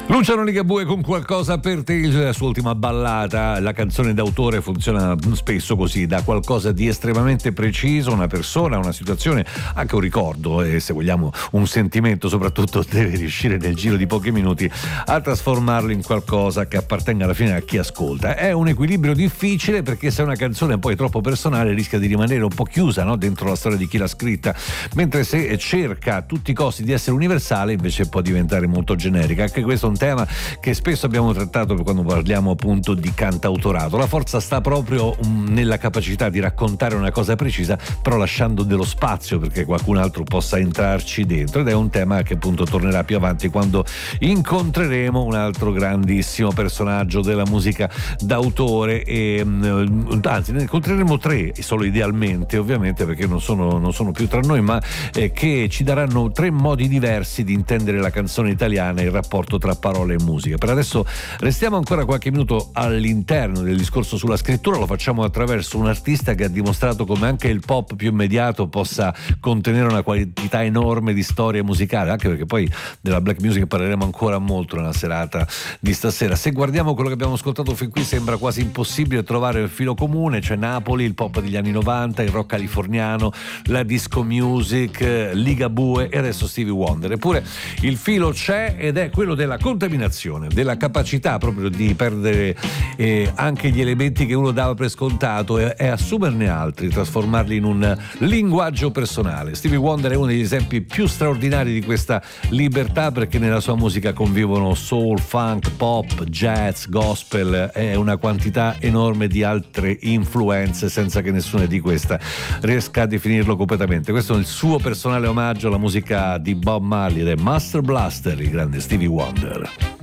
Luciano Ligabue con Qualcosa per te, la sua ultima ballata. La canzone d'autore funziona spesso così, da qualcosa di estremamente preciso, una persona, una situazione, anche un ricordo e se vogliamo un sentimento, soprattutto deve riuscire nel giro di pochi minuti a trasformarlo in qualcosa che appartenga alla fine a chi ascolta. È un equilibrio difficile, perché se una canzone poi è troppo personale rischia di rimanere un po' chiusa, no? Dentro la storia di chi l'ha scritta, mentre se cerca a tutti i costi di essere universale invece può diventare molto generica. Anche questo è un tema che spesso abbiamo trattato quando parliamo appunto di cantautorato. La forza sta proprio nella capacità di raccontare una cosa precisa, però lasciando dello spazio perché qualcun altro possa entrarci dentro, ed è un tema che appunto tornerà più avanti quando incontreremo un altro grandissimo personaggio della musica d'autore e anzi ne incontreremo tre, solo idealmente ovviamente, perché non sono più tra noi, ma che ci daranno tre modi diversi di intendere la canzone italiana e il rapporto tra parole e musica. Per adesso restiamo ancora qualche minuto all'interno del discorso sulla scrittura, lo facciamo attraverso un artista che ha dimostrato come anche il pop più immediato possa contenere una quantità enorme di storia musicale, anche perché poi della black music parleremo ancora molto nella serata di stasera. Se guardiamo quello che abbiamo ascoltato fin qui sembra quasi impossibile trovare il filo comune. C'è Napoli, il pop degli anni 90, il rock californiano, la disco music, Ligabue e adesso Stevie Wonder. Eppure il filo c'è, ed è quello della contaminazione, della capacità proprio di perdere anche gli elementi che uno dava per scontato e assumerne altri, trasformarli in un linguaggio personale. Stevie Wonder è uno degli esempi più straordinari di questa libertà, perché nella sua musica convivono soul, funk, pop, jazz, gospel e una quantità enorme di altre influenze senza che nessuna di queste riesca a definirlo completamente. Questo è il suo personale omaggio alla musica di Bob Marley ed è Master Blaster, il grande Stevie Wonder.